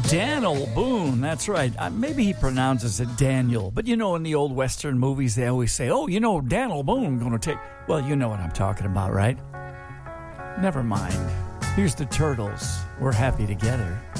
Daniel Boone, that's right. Maybe he pronounces it Daniel, but in the old Western movies, they always say, oh, Daniel Boone going to take... Well, you know what I'm talking about, right? Never mind. Here's the Turtles. We're happy together.